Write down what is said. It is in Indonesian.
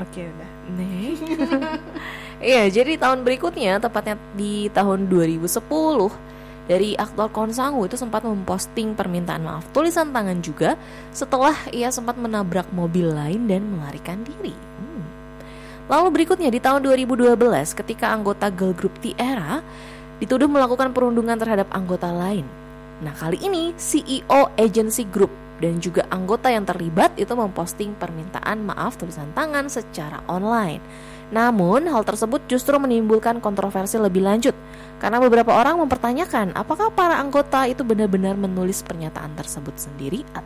Oke, udah. Nih. Iya, jadi tahun berikutnya, tepatnya di tahun 2010, dari aktor Kwon Sang-woo itu sempat memposting permintaan maaf tulisan tangan juga setelah ia sempat menabrak mobil lain dan melarikan diri. Lalu berikutnya di tahun 2012, ketika anggota girl group T-ara dituduh melakukan perundungan terhadap anggota lain. Nah, kali ini CEO agency group dan juga anggota yang terlibat itu memposting permintaan maaf tulisan tangan secara online. Namun, hal tersebut justru menimbulkan kontroversi lebih lanjut karena beberapa orang mempertanyakan apakah para anggota itu benar-benar menulis pernyataan tersebut sendiri